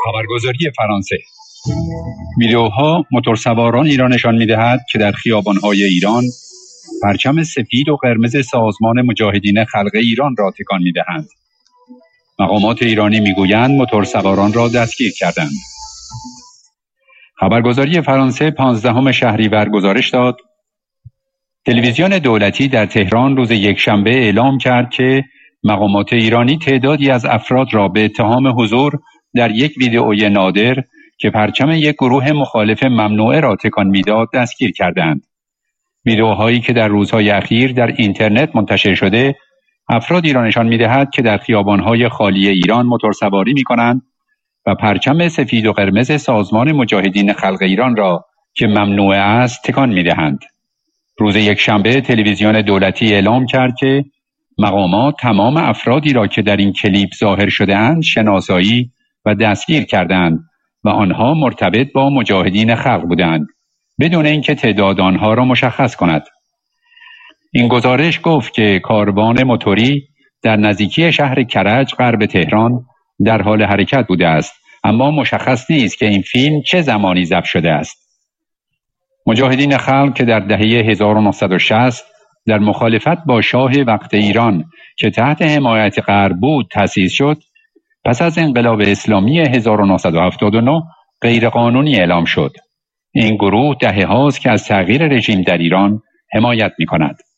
خبرگزاری فرانسه ویدئوها موتورسوارانی را نشان می‌دهد که در خیابان‌های ایران پرچم سفید و قرمز سازمان مجاهدین خلق ایران را تکان می‌دهند. مقامات ایرانی می‌گویند موتورسواران را دستگیر کردند. خبرگزاری فرانسه 15 شهریور گزارش داد تلویزیون دولتی در تهران روز یکشنبه اعلام کرد که مقامات ایرانی تعدادی از افراد را به اتهام حضور در یک ویدئوی نادر که پرچم یک گروه مخالف ممنوعه را تکان میداد دستگیر کردند. ویدئوهایی که در روزهای اخیر در اینترنت منتشر شده، افرادی را نشان می‌دهد که در خیابان‌های خالی ایران موتورسواری می‌کنند و پرچم سفید و قرمز سازمان مجاهدین خلق ایران را که ممنوعه است تکان می‌دهند. روز یکشنبه تلویزیون دولتی اعلام کرد که مقامات تمام افرادی را که در این کلیپ ظاهر شده‌اند شناسایی و دستگیر کردند و آنها مرتبط با مجاهدین خلق بودند بدون اینکه تعداد آنها را مشخص کند. این گزارش گفت که کاروان موتوری در نزدیکی شهر کرج غرب تهران در حال حرکت بوده است، اما مشخص نیست که این فیلم چه زمانی ضبط شده است. مجاهدین خلق که در دهه 1960 در مخالفت با شاه وقت ایران که تحت حمایت غرب بود تأسیس شد، پس از انقلاب اسلامی 1979 غیرقانونی اعلام شد. این گروه دهه‌هاست که از تغییر رژیم در ایران حمایت می‌کند.